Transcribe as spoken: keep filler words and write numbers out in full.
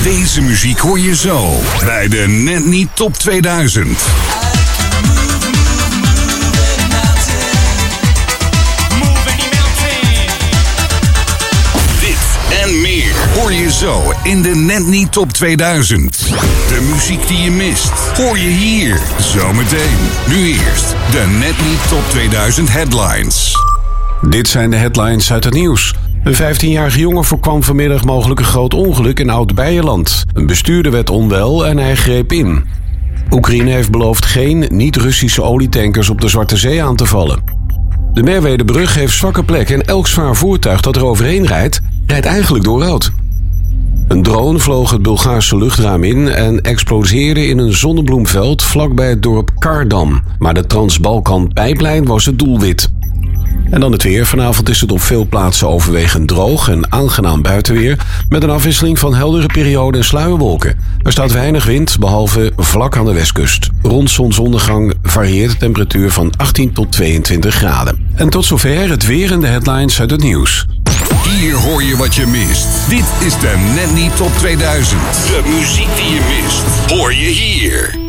Deze muziek hoor je zo bij de Net Niet Top tweeduizend. En meer hoor je zo in de Net Niet Top tweeduizend. De muziek die je mist, hoor je hier zometeen. Nu eerst de Net Niet Top tweeduizend headlines. Dit zijn de headlines uit het nieuws. Een vijftienjarige jongen voorkwam vanmiddag mogelijk een groot ongeluk in Oud-Beijerland. Een bestuurder werd onwel en hij greep in. Oekraïne heeft beloofd geen niet-Russische olietankers op de Zwarte Zee aan te vallen. De Merwedebrug heeft zwakke plekken en elk zwaar voertuig dat er overheen rijdt, rijdt eigenlijk door rood. Een drone vloog het Bulgaarse luchtruim in en explodeerde in een zonnebloemveld vlakbij het dorp Kardam. Maar de Trans-Balkan-pijplijn was het doelwit. En dan het weer. Vanavond is het op veel plaatsen overwegend droog en aangenaam buitenweer, met een afwisseling van heldere perioden en sluierwolken. Er staat weinig wind, behalve vlak aan de westkust. Rond zonsondergang varieert de temperatuur van achttien tot tweeëntwintig graden. En tot zover het weer en de headlines uit het nieuws. Hier hoor je wat je mist. Dit is de Net Niet Top tweeduizend. De muziek die je mist, hoor je hier.